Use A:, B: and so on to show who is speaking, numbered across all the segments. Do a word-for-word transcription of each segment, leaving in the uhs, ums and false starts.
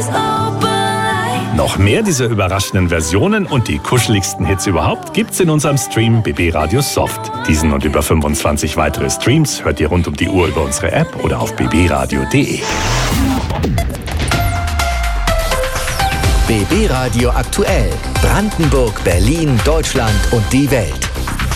A: Noch mehr dieser überraschenden Versionen und die kuscheligsten Hits überhaupt gibt's in unserem Stream B B Radio Soft. Diesen und über fünfundzwanzig weitere Streams hört ihr rund um die Uhr über unsere App oder auf b b radio punkt d e.
B: B B Radio aktuell. Brandenburg, Berlin, Deutschland und die Welt.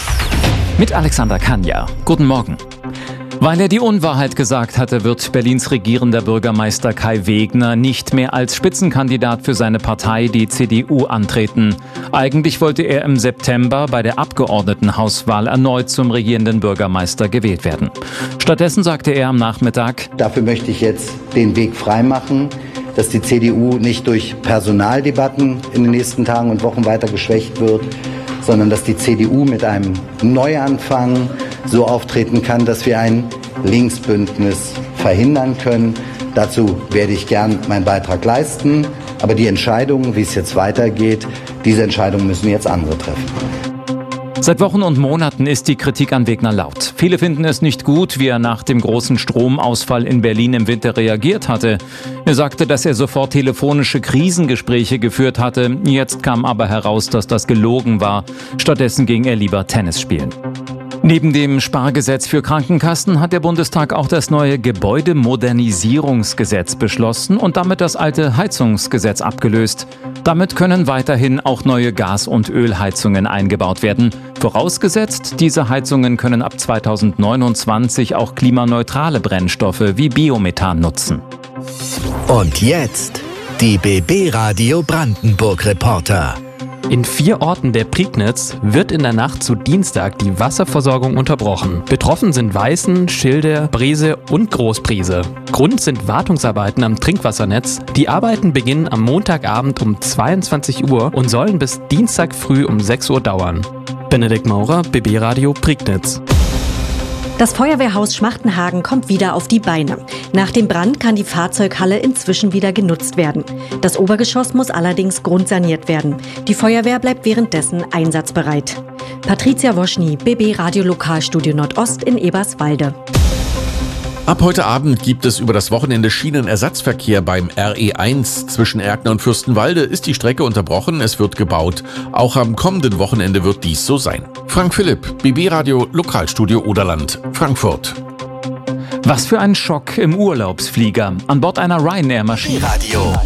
C: Mit Alexander Kanja. Guten Morgen. Weil er die Unwahrheit gesagt hatte, wird Berlins regierender Bürgermeister Kai Wegner nicht mehr als Spitzenkandidat für seine Partei, die C D U, antreten. Eigentlich wollte er im September bei der Abgeordnetenhauswahl erneut zum regierenden Bürgermeister gewählt werden. Stattdessen sagte er am Nachmittag:
D: Dafür möchte ich jetzt den Weg freimachen, dass die C D U nicht durch Personaldebatten in den nächsten Tagen und Wochen weiter geschwächt wird, sondern dass die C D U mit einem Neuanfang so auftreten kann, dass wir ein Linksbündnis verhindern können. Dazu werde ich gern meinen Beitrag leisten. Aber die Entscheidung, wie es jetzt weitergeht, diese Entscheidung müssen jetzt andere treffen.
C: Seit Wochen und Monaten ist die Kritik an Wegner laut. Viele finden es nicht gut, wie er nach dem großen Stromausfall in Berlin im Winter reagiert hatte. Er sagte, dass er sofort telefonische Krisengespräche geführt hatte. Jetzt kam aber heraus, dass das gelogen war. Stattdessen ging er lieber Tennis spielen. Neben dem Spargesetz für Krankenkassen hat der Bundestag auch das neue Gebäudemodernisierungsgesetz beschlossen und damit das alte Heizungsgesetz abgelöst. Damit können weiterhin auch neue Gas- und Ölheizungen eingebaut werden. Vorausgesetzt, diese Heizungen können ab zweitausendneunundzwanzig auch klimaneutrale Brennstoffe wie Biomethan nutzen.
B: Und jetzt die B B Radio Brandenburg Reporter.
E: In vier Orten der Prignitz wird in der Nacht zu Dienstag die Wasserversorgung unterbrochen. Betroffen sind Weißen, Schilde, Brese und Großbrise. Grund sind Wartungsarbeiten am Trinkwassernetz. Die Arbeiten beginnen am Montagabend um zweiundzwanzig Uhr und sollen bis Dienstag früh um sechs Uhr dauern. Benedikt Maurer, B B Radio Prignitz.
F: Das Feuerwehrhaus Schmachtenhagen kommt wieder auf die Beine. Nach dem Brand kann die Fahrzeughalle inzwischen wieder genutzt werden. Das Obergeschoss muss allerdings grundsaniert werden. Die Feuerwehr bleibt währenddessen einsatzbereit. Patricia Woschny, B B Radio Lokalstudio Nordost in Eberswalde.
G: Ab heute Abend gibt es über das Wochenende Schienenersatzverkehr beim R E eins. Zwischen Erkner und Fürstenwalde ist die Strecke unterbrochen, es wird gebaut. Auch am kommenden Wochenende wird dies so sein. Frank Philipp, B B Radio Lokalstudio Oderland, Frankfurt.
C: Was für ein Schock im Urlaubsflieger. An Bord einer Ryanair-Maschine.
B: Radio.